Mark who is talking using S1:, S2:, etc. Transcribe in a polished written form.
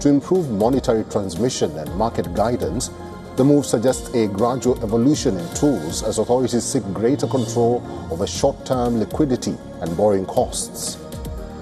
S1: To improve monetary transmission and market guidance, the move suggests a gradual evolution in tools as authorities seek greater control over short-term liquidity and borrowing costs.